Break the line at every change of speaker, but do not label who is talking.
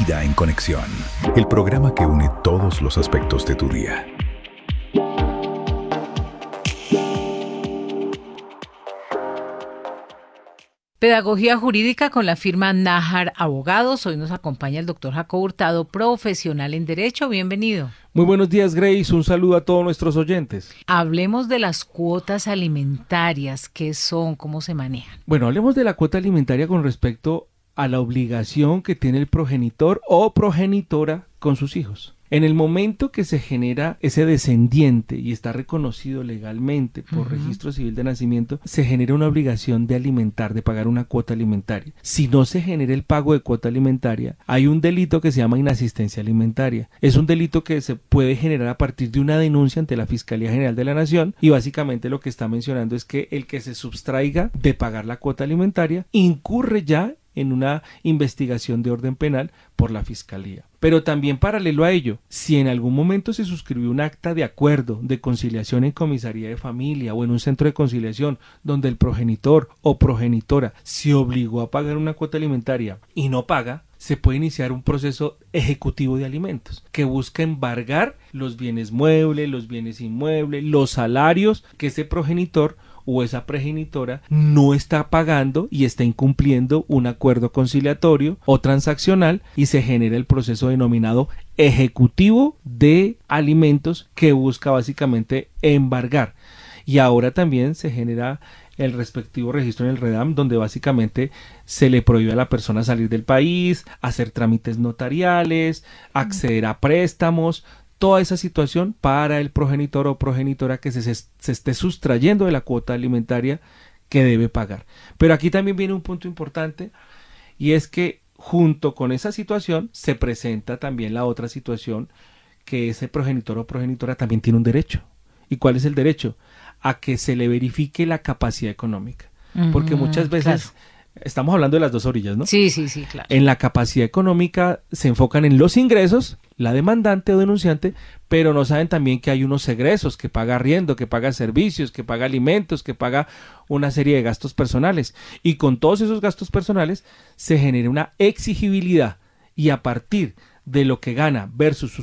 Vida en Conexión, el programa que une todos los aspectos de tu día.
Pedagogía jurídica con la firma Nájar Abogados. Hoy nos acompaña el doctor Jacobo Hurtado, profesional en Derecho. Bienvenido.
Muy buenos días, Grace. Un saludo a todos nuestros oyentes.
Hablemos de las cuotas alimentarias. ¿Qué son? ¿Cómo se manejan?
Bueno, hablemos de la cuota alimentaria con respecto a la obligación que tiene el progenitor o progenitora con sus hijos. En el momento que se genera ese descendiente y está reconocido legalmente por registro civil de nacimiento, se genera una obligación de alimentar, de pagar una cuota alimentaria. Si no se genera el pago de cuota alimentaria, hay un delito que se llama inasistencia alimentaria. Es un delito que se puede generar a partir de una denuncia ante la Fiscalía General de la Nación, y básicamente lo que está mencionando es que el que se sustraiga de pagar la cuota alimentaria incurre ya en una investigación de orden penal por la Fiscalía. Pero también paralelo a ello, si en algún momento se suscribió un acta de acuerdo de conciliación en comisaría de familia o en un centro de conciliación donde el progenitor o progenitora se obligó a pagar una cuota alimentaria y no paga, se puede iniciar un proceso ejecutivo de alimentos que busca embargar los bienes muebles, los bienes inmuebles, los salarios que ese progenitor o esa progenitora no está pagando y está incumpliendo un acuerdo conciliatorio o transaccional, y se genera el proceso denominado ejecutivo de alimentos que busca básicamente embargar. Y ahora también se genera el respectivo registro en el REDAM, donde básicamente se le prohíbe a la persona salir del país, hacer trámites notariales, acceder a préstamos. Toda esa situación para el progenitor o progenitora que se esté sustrayendo de la cuota alimentaria que debe pagar. Pero aquí también viene un punto importante, y es que junto con esa situación se presenta también la otra situación, que ese progenitor o progenitora también tiene un derecho. ¿Y cuál es el derecho? A que se le verifique la capacidad económica. Porque muchas veces estamos hablando de las dos orillas, ¿no?
Sí, claro.
En la capacidad económica se enfocan en los ingresos, la demandante o denunciante, pero no saben también que hay unos egresos, que paga arriendo, que paga servicios, que paga alimentos, que paga una serie de gastos personales. Y con todos esos gastos personales se genera una exigibilidad, y a partir de lo que gana versus sus